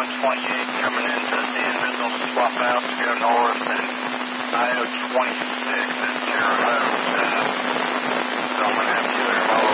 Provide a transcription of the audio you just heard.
128 coming into Dan Mitchell, swap out to go north, and IO 26 is 0.